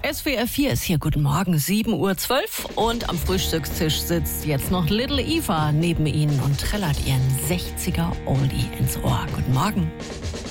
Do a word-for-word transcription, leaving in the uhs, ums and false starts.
S W R vier ist hier, guten Morgen, sieben Uhr zwölf und am Frühstückstisch sitzt jetzt noch Little Eva neben Ihnen und trällert ihren sechziger Oldie ins Ohr. Guten Morgen.